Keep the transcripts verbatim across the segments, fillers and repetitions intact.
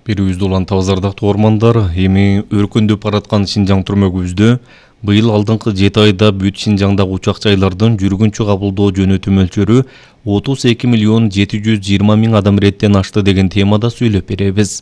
Берүүбүздү улантабыз ардактуу ормандар. Эми өркүндөп бараткан Шинжаң түрмөгүбүздө быйыл алдыңкы жети айда бүт Шинжаңдагы учак жайлардын жүргүнчү кабылдоо жөнөтүү мөлчөрү отуз эки миллион жети жүз жыйырма миң адам реттен ашты деген темада сүйлөп беребиз.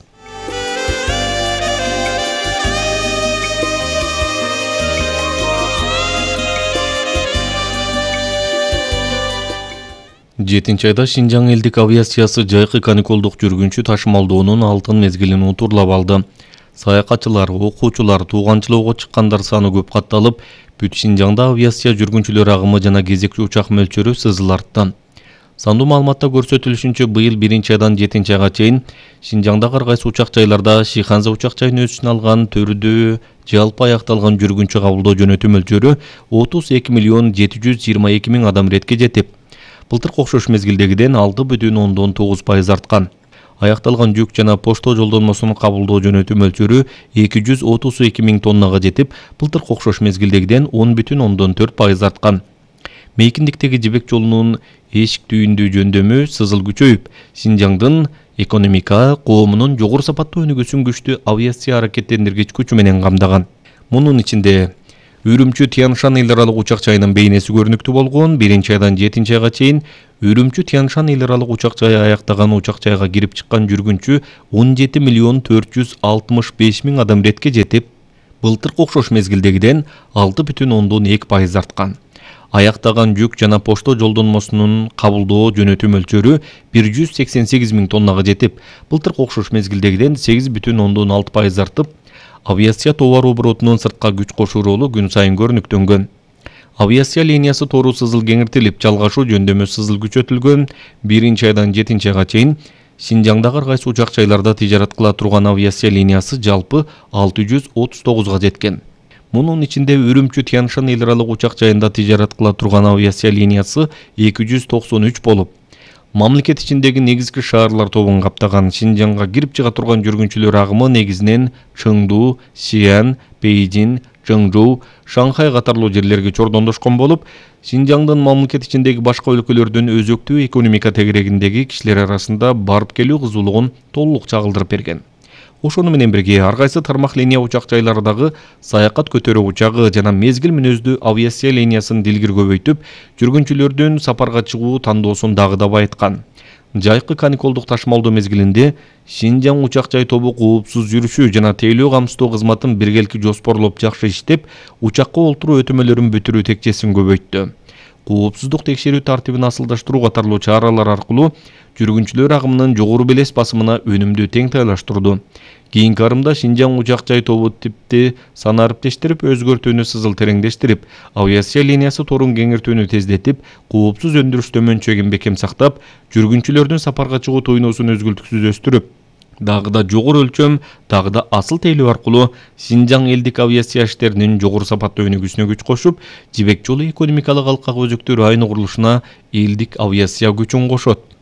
жетинчи айда Шинжаң элдик авиациясы жайкы каникулдук жүргүнчү ташымалдоонун алтын мезгилин утурлап алды. Саякатчылар, окуучулар, тууганчылоого чыккандар саны көп катталып, бүт Шинжаңда авиация жүргүнчүлөр агымы жана кезекчи учак мөлчөрү сызыл артты. Сандуу маалыматта көрсөтүлүшүнчө, быйыл биринчи айдан жетинчи айга чейин Шинжаңдагы ар кайсы учак жайларда Шиханза учак жайын өз ичине алган төрдө жалпы аякталган жүргүнчү кабылдоо жөнөтүү мөлчөрү отуз эки миллион жети жүз жыйырма эки миң адам ретке жетип, былтыркы окшош мезгилдегиден алты бүтүн ондон тогуз пайыз арткан. Аякталган жүк жана почто жолдонмосун кабылдоо жөнөтүү мөлчөрү эки жүз отуз эки миң тоннага жетип, былтыркы окшош мезгилдегиден он бүтүн ондон төрт пайыз арткан. Мейкиндиктеги жибек жолунун эшик түйүндүү жөндөмү сызыл күчөйүп, Шинжаңдын экономика, коомунун жогору сапаттуу өнүгүүсүн күчтүү авиация аракеттендиргич күчү менен камдаган. Мунун ичинде Үрүмчү Тяншан эл аралык учак жайынын бейнеси көрүнүктүү болгон. Биринчи айдан жетинчи айга чейин Үрүмчү Тяншан эл аралык учак жайы аяктаган учак жайга кирип чыккан жүргүнчү он жети миллион төрт жүз алтымыш беш миң адам ретке жетип, былтыркы окшош мезгилдегиден алты бүтүн ондон эки пайыз арткан. Аяктаган жүк жана почто жолдонмосунун кабылдоо жөнөтүү мөлчөрү бир жүз сексен сегиз миң тоннага жетип, былтыркы окшош мезгилдегиден сегиз бүтүн ондон алты пайыз артып, авиация товар оборотунун сыртка күч кошуу ролу күн сайын көрүнүктөнгөн. Авиация линиясы тору сызыл кеңиртилип, жалгашуу жөндөмү сызыл күчөтүлгөн. Биринчи айдан жетинчи айга чейин Шинжаңдагы ар кайсы учак жайларда тижарат кыла турган авиация линиясы жалпы алты жүз отуз тогузга жеткен. Мунун ичинде Үрүмчү Тяншан эл аралык учак жайында тижарат кыла турган авиация линиясы эки жүз токсон үч болуп, мамлекет ичиндеги негизги шаарлар тобун каптаган. Шинжаңга кирип чыга турган жүргүнчүлөр агымы негизинен Чыңду, Сиан, Бейжин, Чыңжоу, Шанхай катарлуу жерлерге чордондошкон болуп, Шинжаңдын мамлекет ичиндеги башка өлкөлөрдүн өзөктүү экономика тегерегиндеги кишилер арасында барып келүү кызуулугун толук чагылдырып берген. Ошону менен бирге ар кайсы тармак линия учак жайлардагы саякат көтөрүү учагы жана мезгил мүнөздүү авиация линиясын дилгир көбөйтүп, жүргүнчүлөрдүн сапарга чыгуу тандоосун дагы да байыткан. Жайкы каникулдук ташымалдоо мезгилинде Шинжаң учак жай тобу коопсуз жүрүшү жана тейлөө камсыздоо кызматын биргелики жоспорлоп жакшы иштеп, учакка олтуруу өтөмөлөрүн бүтүрүү текчесин көбөйттү. Коопсуздук текшерүү тартибин асылдаштыруу катарлуу чаралар аркылуу жүргүнчүлөр агымынын жогору белес басымына өнүмдү тең тайлаштырды. Кийинки арымда Шинжаң учак жай тобу типти санариптештирип, өзгөртүүнү сызыл тереңдештирип, авиация линиясы торун кеңиртүүнү тездетип, коопсуз өндүрүштө мөнчөгөн бекем сактап, жүргүнчүлөрдүн сапарга чыгуу тойносун өзгөлтүксүз өстүрүп, дагы да жогору өлчөм, дагы да асыл тейлөө аркылуу Шинжаң элдик авиация иштеринин жогору сапаттуу өнүгүүсүнө күч кошуп, жибек жолу экономикалык алкак өзөктөр району курулушуна элдик авиация күчүн кошот.